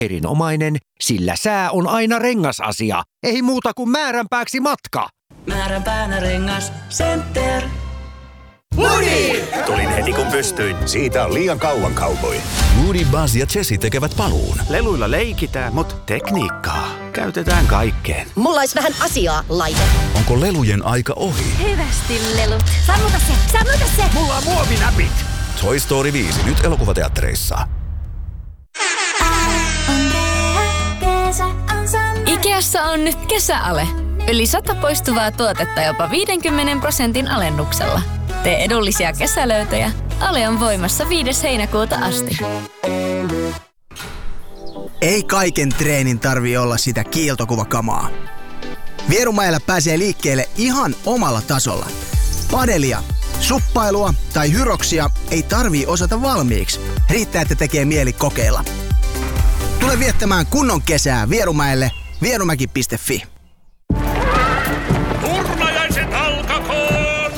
erinomainen, sillä sää on aina rengasasia. Ei muuta kuin määränpääksi matka. Määränpäänä rengas Center. Woody! Tulin heti kun pystyin. Siitä on liian kauan, cowboy. Woody, Buzz ja Jessie tekevät paluun. Leluilla leikitään, mutta tekniikkaa käytetään kaikkeen. Mulla olisi vähän asiaa, laite. Onko lelujen aika ohi? Hyvästi, lelut. Sammuta se! Mulla on muovinäpit! Toy Story 5 nyt elokuvateattereissa. Ikeassa on nyt kesäale. Yli 100 poistuvaa tuotetta jopa 50% alennuksella. Tee edullisia kesälöytöjä. Ale on voimassa 5. heinäkuuta asti. Ei kaiken treenin tarvii olla sitä kiiltokuvakamaa. Vierumäellä pääsee liikkeelle ihan omalla tasolla. Padelia, suppailua tai hyroksia ei tarvii osata valmiiksi. Riittää, että tekee mieli kokeilla. Tule viettämään kunnon kesää Vierumäelle vierumäki.fi. Turnajaiset alkakoon!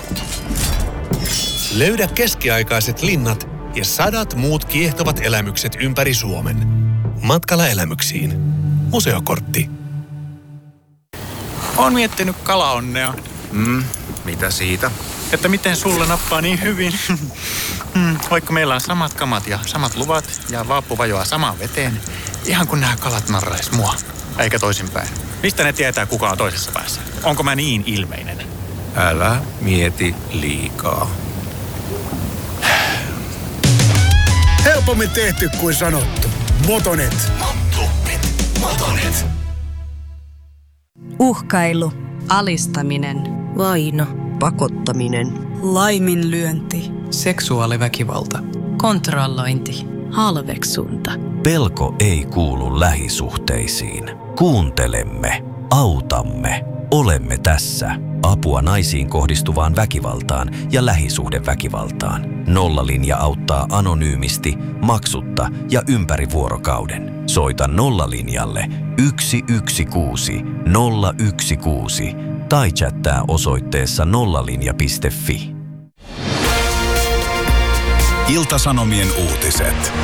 Löydä keskiaikaiset linnat ja 100 muut kiehtovat elämykset ympäri Suomen. Matkalla elämyksiin. Museokortti. Oon miettinyt kalaonnea. Mitä siitä? Että miten sulla nappaa niin hyvin. Vaikka meillä on samat kamat ja samat luvat ja vaappu vajoaa samaan veteen, ihan kun nämä kalat narrais mua. Eikä toisinpäin. Mistä ne tietää, kuka on toisessa päässä? Onko mä niin ilmeinen? Älä mieti liikaa. Helpommin tehty kuin sanottu. Motonet. Motonet. Uhkailu. Alistaminen. Vaino. Pakottaminen. Laiminlyönti. Seksuaaliväkivalta. Kontrollointi. Halveksunta. Pelko ei kuulu lähisuhteisiin. Kuuntelemme, autamme, olemme tässä. Apua naisiin kohdistuvaan väkivaltaan ja lähisuhdeväkivaltaan. Nollalinja auttaa anonyymisti, maksutta ja ympäri vuorokauden. Soita Nollalinjalle 116 016 tai chattaa osoitteessa nollalinja.fi. Ilta-Sanomien uutiset.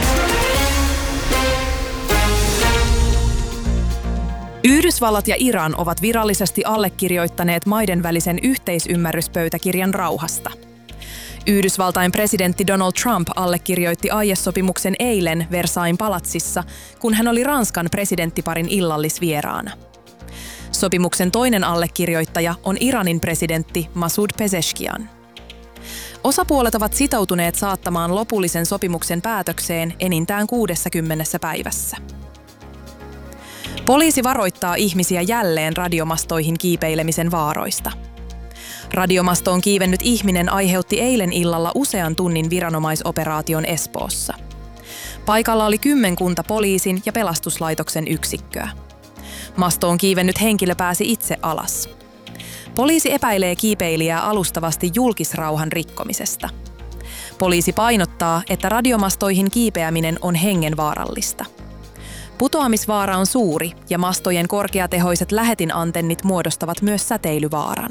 Yhdysvallat ja Iran ovat virallisesti allekirjoittaneet maiden välisen yhteisymmärryspöytäkirjan rauhasta. Yhdysvaltain presidentti Donald Trump allekirjoitti aiesopimuksen eilen Versailles palatsissa, kun hän oli Ranskan presidenttiparin illallisvieraana. Sopimuksen toinen allekirjoittaja on Iranin presidentti Masoud Pezeshkian. Osapuolet ovat sitoutuneet saattamaan lopullisen sopimuksen päätökseen enintään 60 päivässä. Poliisi varoittaa ihmisiä jälleen radiomastoihin kiipeilemisen vaaroista. Radiomastoon kiivennyt ihminen aiheutti eilen illalla usean tunnin viranomaisoperaation Espoossa. Paikalla oli 10 poliisin ja pelastuslaitoksen yksikköä. Mastoon kiivennyt henkilö pääsi itse alas. Poliisi epäilee kiipeilijää alustavasti julkisrauhan rikkomisesta. Poliisi painottaa, että radiomastoihin kiipeäminen on hengenvaarallista. Putoamisvaara on suuri ja mastojen korkeatehoiset lähetinantennit muodostavat myös säteilyvaaran.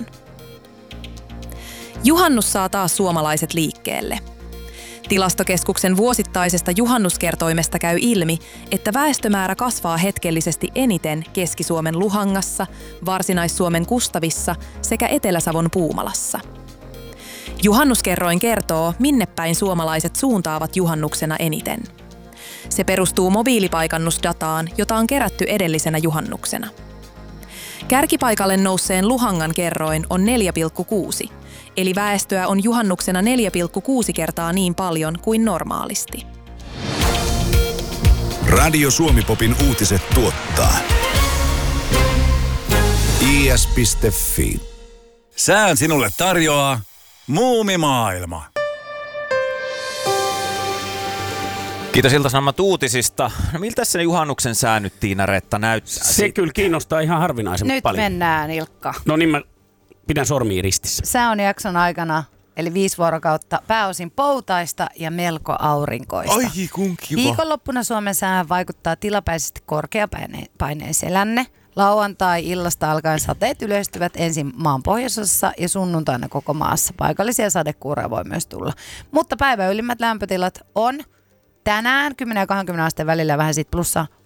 Juhannus saa taas suomalaiset liikkeelle. Tilastokeskuksen vuosittaisesta juhannuskertoimesta käy ilmi, että väestömäärä kasvaa hetkellisesti eniten Keski-Suomen Luhangassa, Varsinais-Suomen Kustavissa sekä Etelä-Savon Puumalassa. Juhannuskerroin kertoo, minne päin suomalaiset suuntaavat juhannuksena eniten. Se perustuu mobiilipaikannusdataan, jota on kerätty edellisenä juhannuksena. Kärkipaikalle nousseen Luhangan kerroin on 4,6, eli väestöä on juhannuksena 4,6 kertaa niin paljon kuin normaalisti. Radio Suomi-popin uutiset tuottaa is.fi. Sään sinulle tarjoaa Muumimaailma. Kiitos Ilta-Sanomat uutisista. No miltä se juhannuksen sää nyt, Tiina-Retta, näyttää? Se kyllä kiinnostaa ihan harvinaisen nyt paljon. Nyt mennään, Ilkka. No niin, mä pidän sormia ristissä. Sää on jakson aikana, eli 5 vuorokautta, pääosin poutaista ja melko aurinkoista. Ai kun kiva. Viikonloppuna Suomen sään vaikuttaa tilapäisesti korkeapaineen selänne. Lauantai-illasta alkaen sateet yleistyvät ensin maan pohjoisosassa ja sunnuntaina koko maassa. Paikallisia sadekuuroja voi myös tulla. Mutta päivän ylimmät lämpötilat on tänään 10 ja 20 asteen välillä vähän sit plussaa.